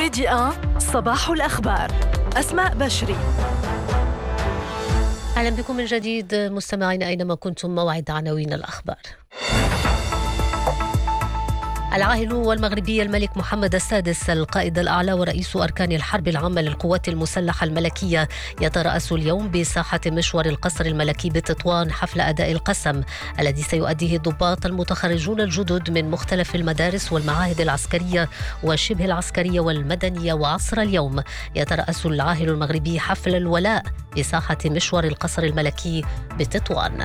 ميدي 1 صباح الأخبار. أسماء بشري. أهلا بكم من جديد مستمعين أينما كنتم. موعد عناوين الأخبار. العاهل والمغربي الملك محمد السادس القائد الأعلى ورئيس أركان الحرب العامة للقوات المسلحة الملكية يترأس اليوم بساحة مشوار القصر الملكي بتطوان حفل أداء القسم الذي سيؤديه الضباط المتخرجون الجدد من مختلف المدارس والمعاهد العسكرية وشبه العسكرية والمدنية وعصر اليوم. يترأس العاهل المغربي حفل الولاء بساحة مشوار القصر الملكي بتطوان.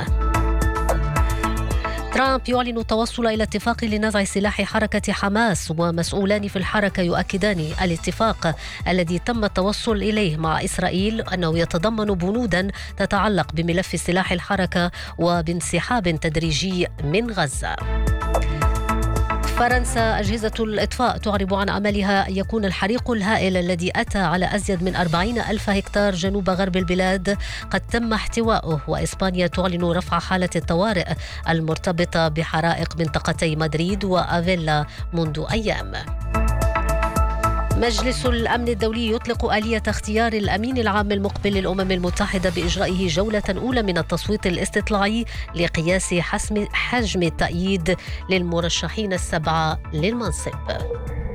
ترامب يعلن التوصل إلى اتفاق لنزع سلاح حركة حماس، ومسؤولان في الحركة يؤكدان الاتفاق الذي تم التوصل إليه مع إسرائيل أنه يتضمن بنودا تتعلق بملف سلاح الحركة وبانسحاب تدريجي من غزة. فرنسا أجهزة الإطفاء تعرب عن أملها أن يكون الحريق الهائل الذي أتى على أزيد من 40,000 هكتار جنوب غرب البلاد قد تم احتوائه، وإسبانيا تعلن رفع حالة الطوارئ المرتبطة بحرائق منطقتي مدريد وأفيلا منذ أيام. مجلس الأمن الدولي يطلق آلية اختيار الأمين العام المقبل للأمم المتحدة بإجرائه جولة أولى من التصويت الاستطلاعي لقياس حجم التأييد للمرشحين 7 للمنصب.